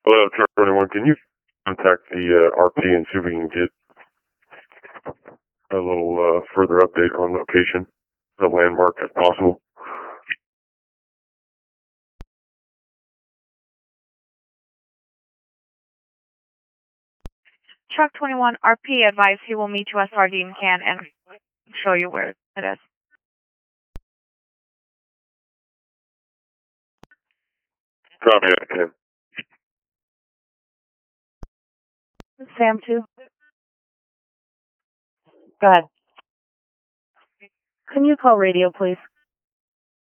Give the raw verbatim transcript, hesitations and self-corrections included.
Hello, Truck twenty-one. Can you contact the uh, R P and see if we can get a little uh, further update on location, the landmark, if possible? Truck twenty-one R P advised he will meet you at Sardine Can and show you where it is. Copy that, Ken. Sam two. Go ahead. Can you call radio, please?